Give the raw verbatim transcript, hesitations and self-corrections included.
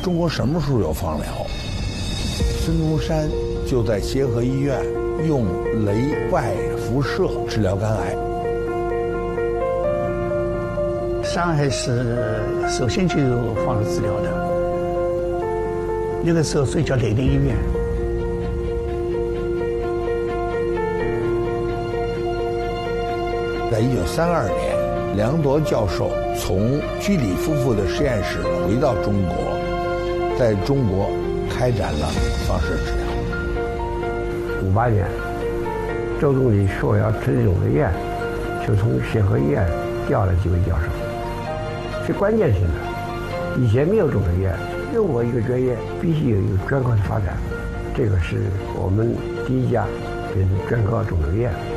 中国什么时候有放疗？孙中山就在协和医院用雷外辐射治疗肝癌。 上海是首先就有放疗治疗的，那个时候所以叫雷电医院。 在一九三二年，梁铎教授从居里夫妇的实验室回到中国，在中国开展了放射治疗。 五八年，周总理说要成立肿瘤院，就从协和医院调了几位教授。最关键是呢，以前没有肿瘤院，任何一个专业必须有一个专科的发展，这个是我们第一家变成专科肿瘤院。